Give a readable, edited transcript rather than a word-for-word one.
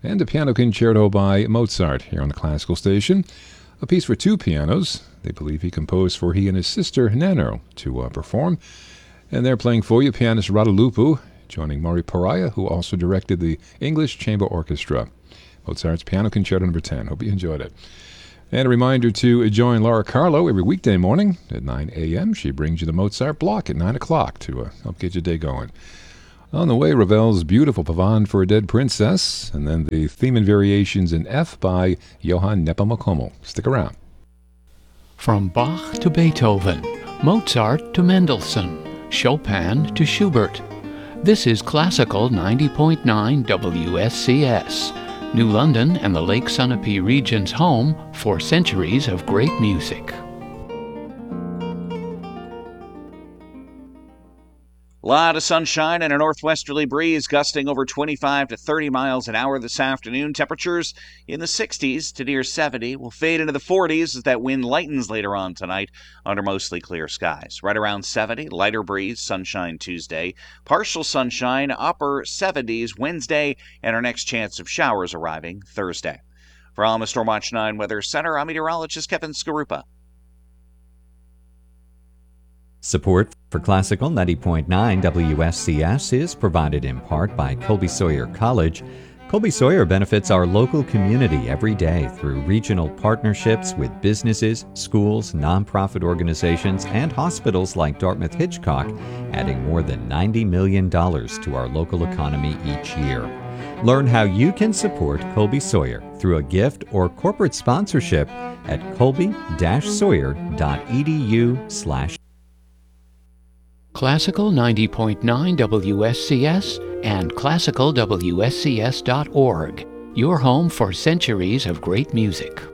and a piano concerto by Mozart here on the Classical Station. A piece for two pianos. They believe he composed for he and his sister Nano to perform. And they're playing for you pianist Radulupu, joining Maury Pariah, who also directed the English Chamber Orchestra. Mozart's Piano Concerto No. 10. Hope you enjoyed it. And a reminder to join Laura Carlo every weekday morning at 9 a.m. She brings you the Mozart block at 9 o'clock to help get your day going. On the way, Ravel's Beautiful Pavane for a Dead Princess, and then the theme and variations in F by Johann Nepomucemo. Stick around. From Bach to Beethoven, Mozart to Mendelssohn, Chopin to Schubert. This is Classical 90.9 WSCS. New London and the Lake Sunapee region's home for centuries of great music. A lot of sunshine and a northwesterly breeze gusting over 25 to 30 miles an hour this afternoon. Temperatures in the 60s to near 70 will fade into the 40s as that wind lightens later on tonight under mostly clear skies. Right around 70, lighter breeze, sunshine Tuesday. Partial sunshine, upper 70s Wednesday, and our next chance of showers arriving Thursday. From the Stormwatch 9 Weather Center, I'm meteorologist Kevin Skarupa. Support for Classical 90.9 WSCS is provided in part by Colby Sawyer College. Colby Sawyer benefits our local community every day through regional partnerships with businesses, schools, nonprofit organizations, and hospitals like Dartmouth Hitchcock, adding more than $90 million to our local economy each year. Learn how you can support Colby Sawyer through a gift or corporate sponsorship at colby-sawyer.edu/. Classical 90.9 WSCS and classicalwscs.org, your home for centuries of great music.